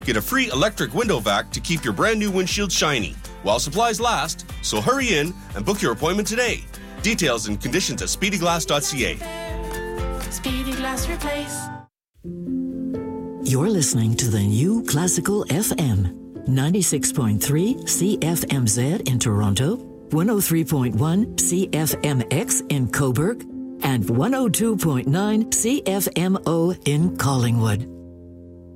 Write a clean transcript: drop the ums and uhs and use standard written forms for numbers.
Get a free electric window vac to keep your brand new windshield shiny while supplies last, so hurry in and book your appointment today. Details and conditions at speedyglass.ca. Speedy Glass Replace. You're listening to the new Classical FM. 96.3 CFMZ in Toronto, 103.1 CFMX in Cobourg, and 102.9 CFMO in Collingwood.